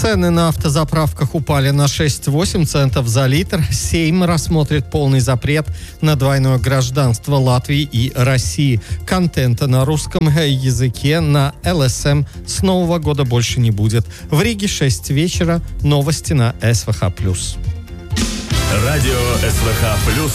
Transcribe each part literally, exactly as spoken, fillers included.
Цены на автозаправках упали на шесть-восемь центов за литр. Сейм рассмотрит полный запрет на двойное гражданство Латвии и России. Контента на русском языке на эл эс эм с нового года больше не будет. В Риге шесть вечера. Новости на эс вэ ха плюс. Радио эс вэ ха плюс.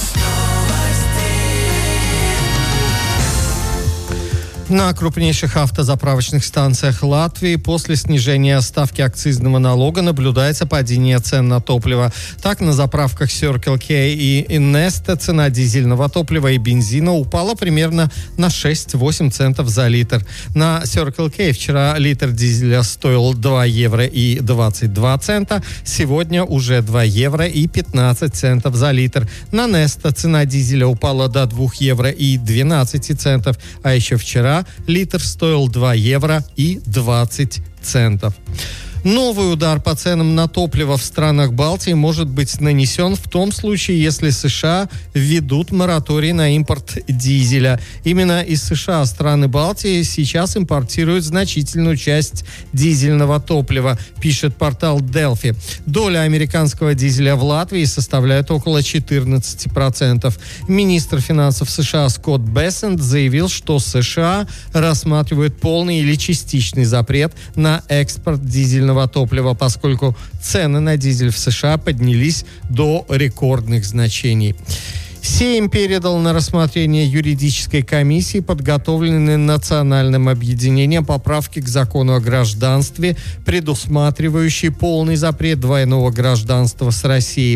На крупнейших автозаправочных станциях Латвии после снижения ставки акцизного налога наблюдается падение цен на топливо. Так, на заправках Circle K и Neste цена дизельного топлива и бензина упала примерно на шесть-восемь центов за литр. На Circle K вчера литр дизеля стоил два евро и двадцать два цента, сегодня уже два евро и пятнадцать центов за литр. На Neste цена дизеля упала до двух евро и двенадцати центов, а еще вчера литр стоил два евро и двадцать центов. Новый удар по ценам на топливо в странах Балтии может быть нанесен в том случае, если США введут мораторий на импорт дизеля. Именно из США страны Балтии сейчас импортируют значительную часть дизельного топлива, пишет портал Delphi. Доля американского дизеля в Латвии составляет около четырнадцати процентов. Министр финансов США Скотт Бессент заявил, что США рассматривают полный или частичный запрет на экспорт дизельного топлива, поскольку цены на дизель в США поднялись до рекордных значений. Сейм передал на рассмотрение юридической комиссии подготовленные национальным объединением поправки к закону о гражданстве, предусматривающие полный запрет двойного гражданства с Россией.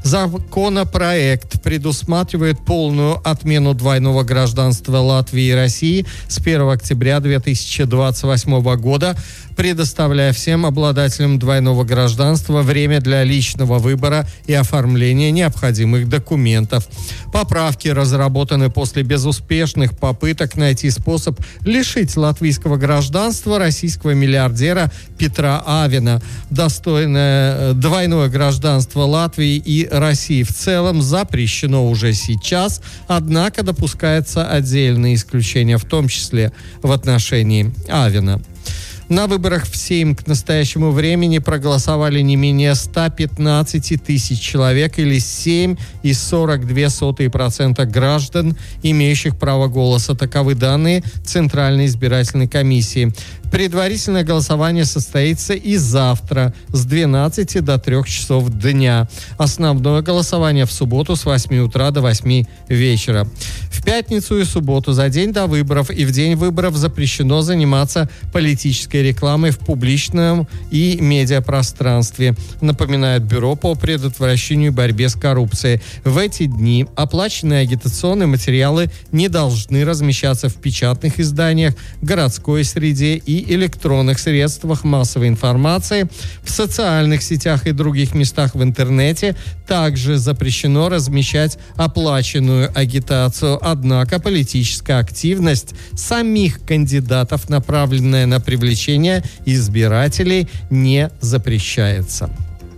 Законопроект предусматривает полную отмену двойного гражданства Латвии и России с первого октября две тысячи двадцать восьмого года, предоставляя всем обладателям двойного гражданства время для личного выбора и оформления необходимых документов. Поправки разработаны после безуспешных попыток найти способ лишить латвийского гражданства российского миллиардера Петра Авена. Достойное двойное гражданство Латвии и России в целом запрещено уже сейчас, однако допускается отдельные исключения, в том числе в отношении Авена. На выборах в Сейм к настоящему времени проголосовали не менее ста пятнадцати тысяч человек, или семь и сорок две сотых процента граждан, имеющих право голоса. Таковы данные Центральной избирательной комиссии. Предварительное голосование состоится и завтра с двенадцати до трёх часов дня. Основное голосование в субботу с восьми утра до восьми вечера. В пятницу и субботу, за день до выборов и в день выборов, запрещено заниматься политической рекламой в публичном и медиапространстве, напоминает Бюро по предотвращению и борьбе с коррупцией. В эти дни оплаченные агитационные материалы не должны размещаться в печатных изданиях, городской среде и электронных средствах массовой информации, в социальных сетях и других местах в интернете. Также запрещено размещать оплаченную агитацию. Однако политическая активность самих кандидатов, направленная на привлечение избирателей, не запрещается.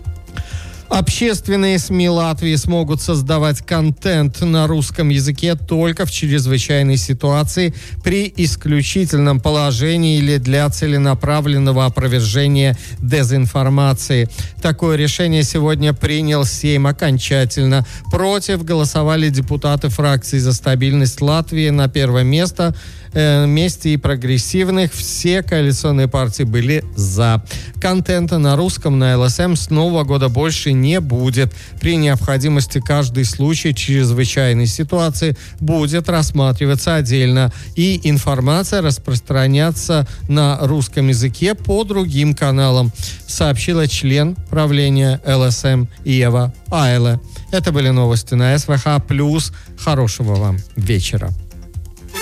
Общественные СМИ Латвии смогут создавать контент на русском языке только в чрезвычайной ситуации, при исключительном положении или для целенаправленного опровержения дезинформации. Такое решение сегодня принял Сейм окончательно. Против голосовали депутаты фракции «За стабильность Латвии». На первом месте месте и прогрессивных все коалиционные партии были за. Контента на русском на эл эс эм с нового года больше не будет. При необходимости каждый случай чрезвычайной ситуации будет рассматриваться отдельно, и информация распространяться на русском языке по другим каналам, сообщила член правления эл эс эм Ева Айле. Это были новости на эс вэ ха плюс. Хорошего вам вечера.